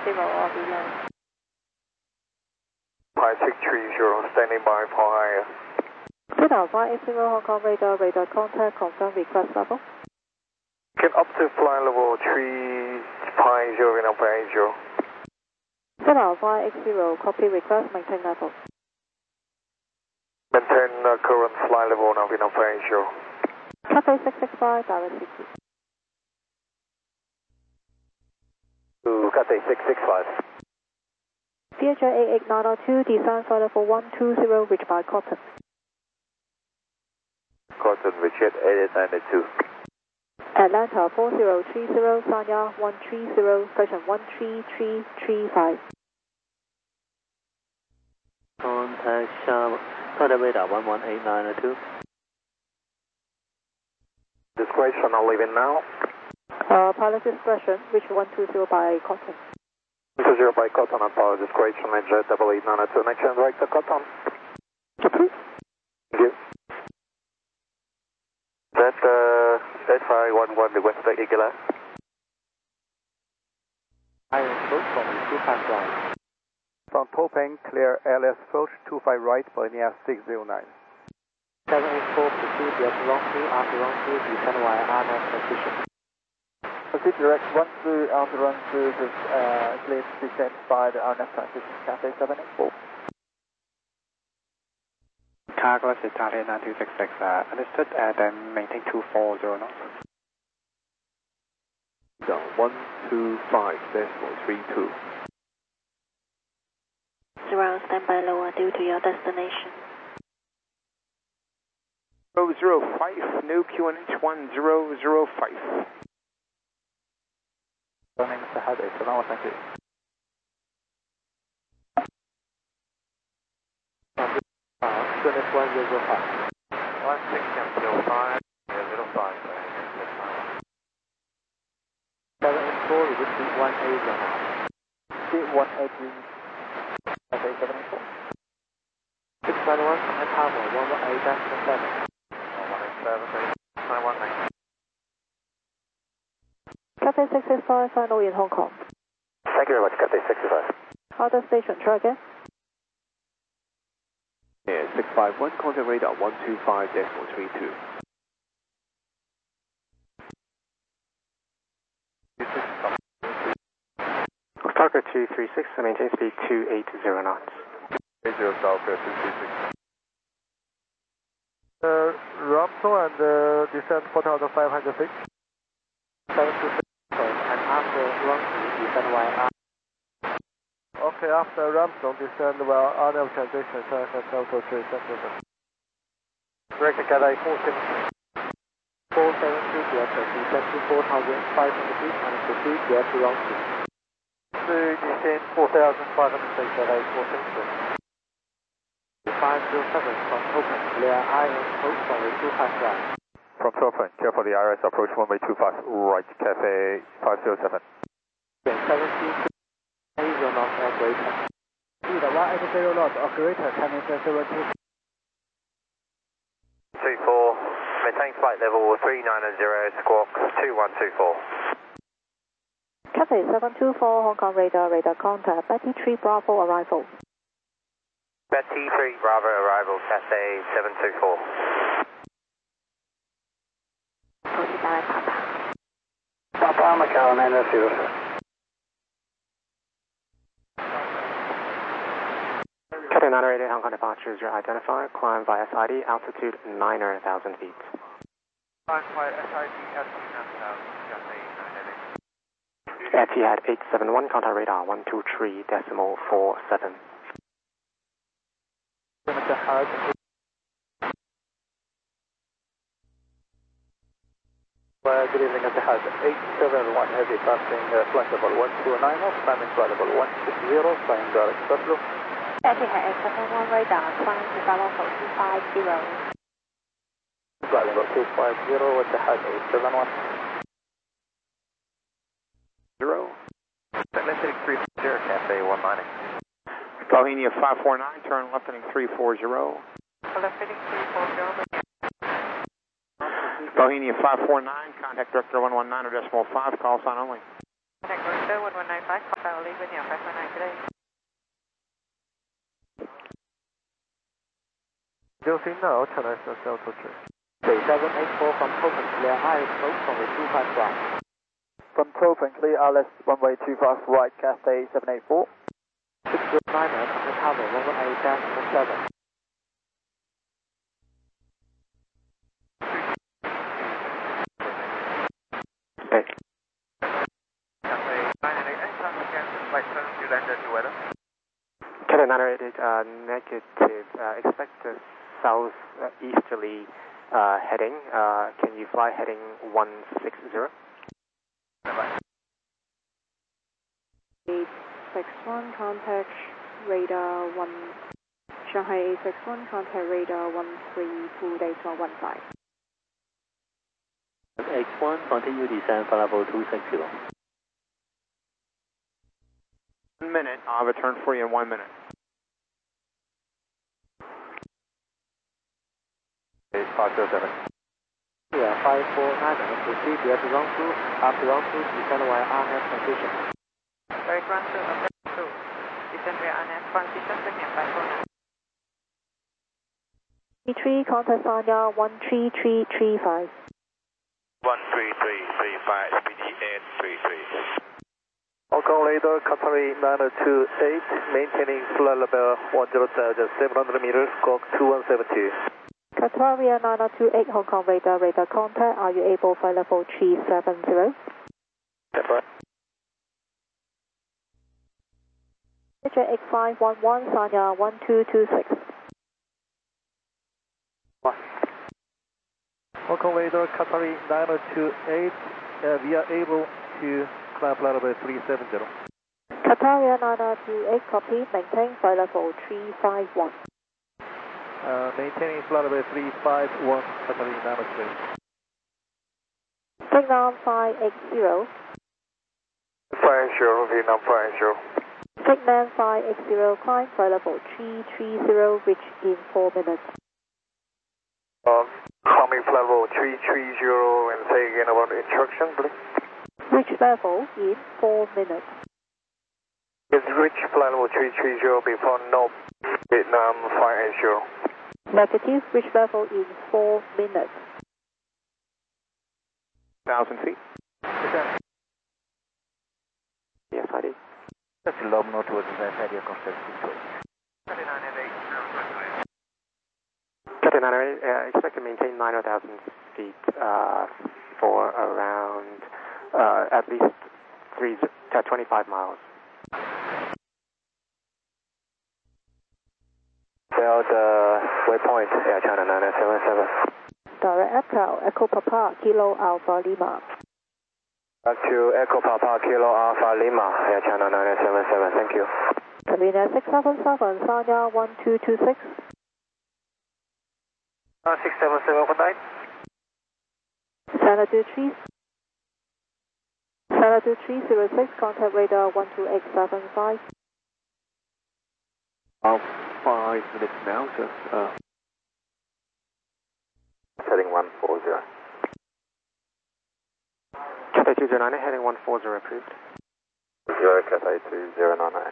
or below. Pi 630, standing by for higher. Signal 580 Hong Kong radar contact, confirm request level. Get up to flight level 3 Pi 0 in Alpha 80. Signal 580, copy request, maintain level. Maintain current flight level now in Alpha 80. Cathay 665, direct CQ. To Cathay 665. CHI 88902, descend flight level 120, reach by Cotton. Cotton, Richard 8892. Atlanta 4030, Sanya 130, station 13335. Contact Sharp, Southern radar 11892. Discretion, I'll leave it now. Pilot discretion, reach 120 by Cotton. 20 by Cotton and power discretion, jet 8892. Next and right to Cotton. Approved. Thank you. Jet 8511, the West Eagle. Iron approach from 25 right. From Topeng, clear LS approach 25 right, Bolivia 609. 784, proceed, yes, wrong 2, after wrong 2, descend via RNAV transition. Proceed direct 1 through, after run through, clear descent by the RNAV transition, Cathay 784. Cargo is Italia 9266, understood, then maintain 240 knots. 125.32. 0, stand by lower due to your destination. 005, no QNH 1005. Running Mr. Hadley, so now thank you. QNH 1005. 1605, 05. 784, we just beat 180. Beat 180. Cathay 784. 691, and Tower 118.7. 187, 919. Cathay 665, final in Hong Kong. Thank you very much, Cathay 65. Other station, try again. Yeah, 651, contact radar 125.32. Target 236, maintain speed 280 knots. 80 South 236. Ramsel and descend 4,500 feet. 726, and after wrong 2, descend via Okay, after Ramsel, descend well RNAV transition, Delta 377. Direct to Cathay 473. 472, yes, descend to 4,500 feet, and proceed, yes, wrong 2. To descend 4,500 feet, Cathay 473. 507 from Open, clear IS approach from the 25 right. From Topeng, careful the IRS approach 125 right, Cathay 507. 70, 80 knots operator. Speed 180 knots, operator, coming 72. 24, maintain flight level 390, squawk 2124. Cathay 724, Hong Kong radar contact, Betty 3 Bravo arrival. Betty 3 Bravo arrival, Cathay 724. Proceed direct Papa. Papa, Macau, 900. Cathay 988 Hong Kong departures are identified, climb via SID, altitude 9,000 feet. Climb by SID, altitude 9,000, Cathay 988. Etihad 871, contact radar 123.47. Mr. Hard. Good evening, Mr. Hard. 871 heavy passing flight level 129 knots, climbing flight level 160, flying direct Buffalo. Etihad 871 radar, climb to flight level 250. Flight level 250 with the Hard 871. 0. Atlantic 340, Cathay 190. Bohemia 549, turn left heading 340. Left heading 340. Bohemia 549, contact director 119.5, call sign only. Connect Victor 1195, I'll leave with you 519 today. Delphine now, China South Hotel. 3784 from Token clear IS approach runway 25 right. From Token clear ILS runway 25 right, Cathay 784. 609 contact tower 118-7. Cathay 988, negative. Expect a southeasterly heading. Can you fly heading 160? 861, contact radar 1, Shanghai 861, contact radar 132, Delta 15. X1, continue descent for level 260. 1 minute. I'll return for you in 1 minute. Okay, 507. Yeah, 549, proceed to round 2, after round 2, descend via RF transition. Very ground 2, update 2. Descend via RF transition, signal 549. E3, contact Sanya 13335. 13335, speed 833. Hong Kong radar, Qatari 928, maintaining flight level 10,700 meters, squawk 2172. Qataria 928, Hong Kong radar, radar contact. Are you able for level 370? Stand by. X511, Sanya 1226. Hong Kong radar, Qatari 928, we are able to climb flight level 370. Qataria 928, copy, maintain flight level 351. Maintaining flight level 351, Qatari 928. Signal 580. 50, Vietnam 50. Signal 580, climb flight level 330, reach in 4 minutes. Climbing flight level 330 and say again about the instruction, please. Reach level in 4 minutes. Yes, reach flight level 330 before no Vietnam 580. Negative, reach level in 4 minutes. 1,000 feet. Yes, I did. That's a low note towards the area concept. Cathay 988, expect to maintain 9,000 feet for around at least 25 miles. Delta waypoint, Air China 977. Direct Echo Papa, Kilo Alpha Lima. Back to Echo Papa, Kilo Alpha Lima, Air China 977, thank you. Cabina 677, Sanya 1226. 67719. Sana 2306, contact radar 12875. 5 minutes now, sir. Heading 140. Cathay 209, heading 140 approved. 0 Cathay 2099.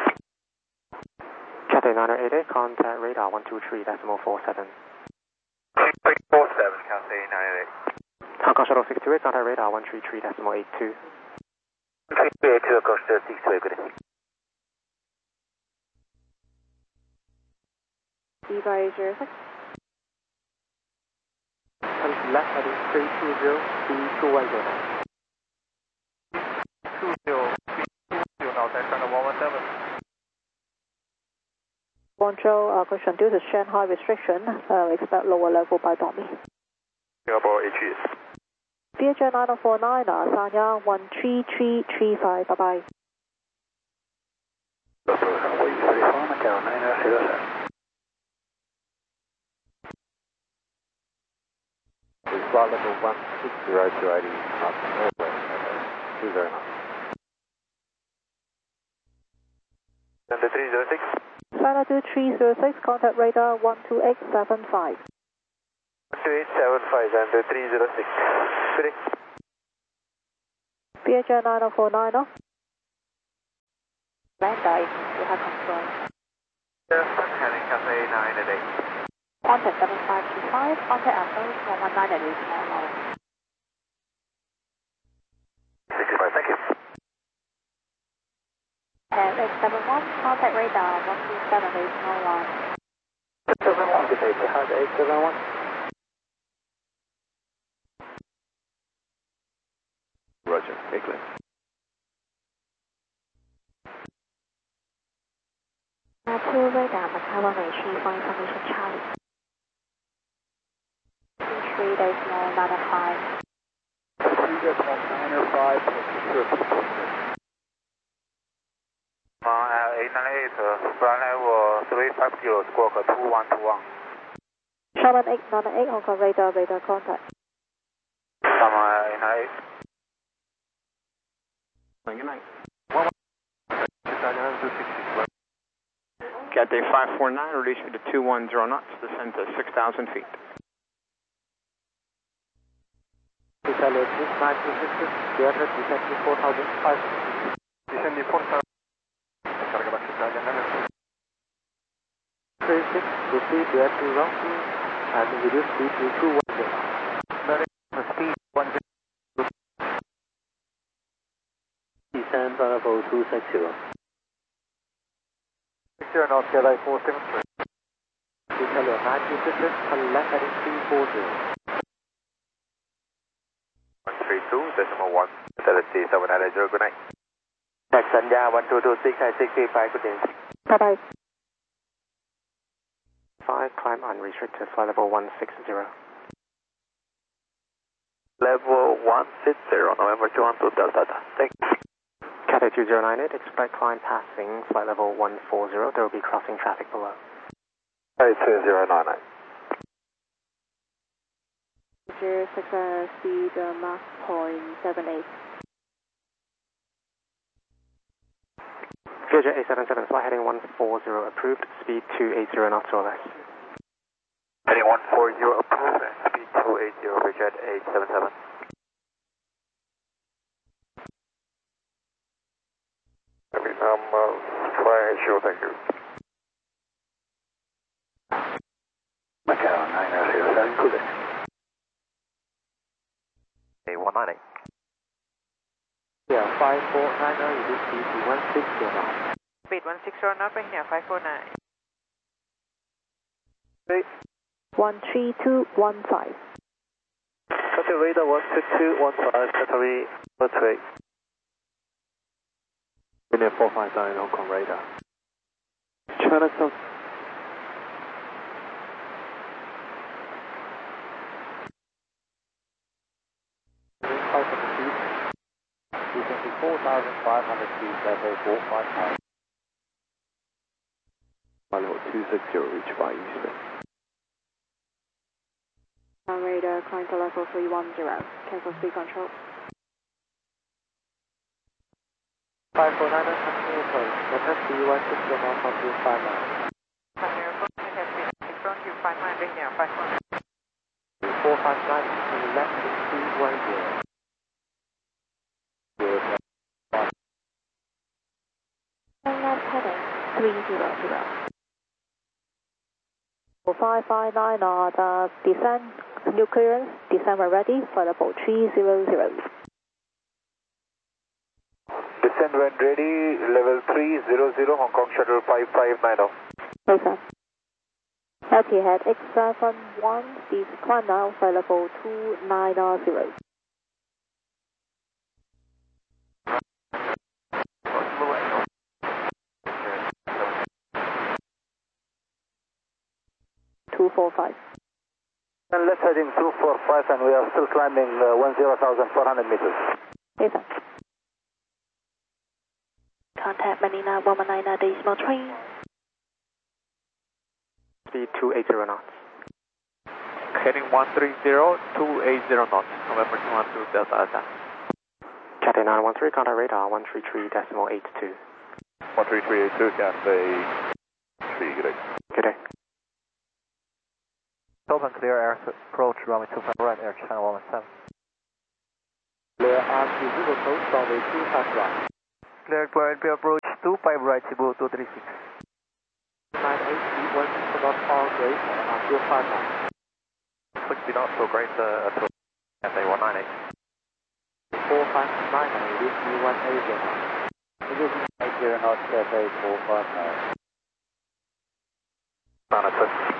Cathay 988, contact radar 123.47. 347, Cathay 988. Hong Kong Shuttle 628, contact radar 133.82. 382, Hong Kong Shuttle 628, good evening. D506. Left heading 320, B2109. 20, now that's on the 117. Guangzhou, caution due to Shanghai restriction, expect lower level by Tommy. Singapore HE. VHR 9049, Sanya 13335, bye bye. Flight level 160 to 80 knots Norway. 20 knots. Number 306. China 2306, contact radar 12875. 12875 and 306. Ready? VHR 9049, Lander, you have control. Heading Cathay 9 at 8. Contact 7525, contact approach 119 at 8 now. 65, thank you. And X71, contact radar 127 71, Cathay Etihad 871. Roger. Okay, clear. To radar, Macau 183 for information Charlie. 3 days more, 905. 3.905, L898, flight level 350, squawk 2121. Sherman 898, Hong Kong radar, radar contact. L898. Good night. Cathay 549, release you to 210 knots, descend to 6,000 feet. Italian 926, Delta descend to 4,500. Descend to 4,000. Carga back to Italian level. 36, proceed direct to round 2 and reduce speed to 210. Speed 10. Descend level 260. 60 knots, Cathay 473. Italian 926, turn left heading 340. 132.1, Fidelity 7980, good night. แท็กสัญญา1226 high 65 good day. Bye bye. 5, climb unrestricted, flight level 160. Level 160, November 212 Delta. Thank you. Cathay 2098, expect climb passing, flight level 140, there will be crossing traffic below. 2099. 06 speed Mach 0.78. Vietjet A77, flight heading 140 approved, speed 280 knots or less. Heading 140 approved, speed 280, Vietjet A77. Flying sure, thank you. Macau 907, good day. A198. Yeah, 5490, reduce speed to 160 now. Speed 160 now, bring here 549. 13215. Cathay radar 16215, Cathay 28. Indian 459, Hong Kong radar. China South. Descend to 4,500 feet, Cathay 459. Level 260, reach by Eastern. Radar, climb to level 310. Cancel speed control. 549, continue approach. Delta C160 now from 259. Continue approach, have speed 61259, bring here 549. 459 to the left is 310. Left heading 300. 559 are descent, new clearance, descent when ready, flight level 300. Descend when ready, level 300, Hong Kong Shuttle 5590. Yes, sir. Etihad X71, speed climb now, flight level 290. And left heading 245 and we are still climbing 10,400 meters. Yes, sir. Contact Manila 119.3. Speed 280 knots. Heading 130, 280 knots, November 212 Delta. Cathay 913, contact radar 133.82. 13382, Cathay 3, good day. Good day. Open clear air approach, runway 25 right, air channel 117. Clear RQ0 close, runway 25 right. Clear, clear, approach, 25 right, Cebu 236. 980, 1 about all great, and 059. 60 knots or greater at FA 198. 459, this is 180. This is 80 knots, FA 459. Nine